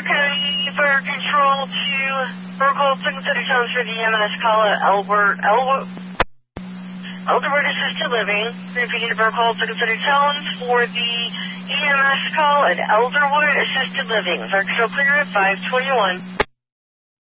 County Fire Control to Burkle, Second City Challenge for the EMS call at Elderwood Assisted Living. Repeating the Burkle, Second City Challenge for the EMS call at Elderwood Assisted Living. Fire Control clear at 521.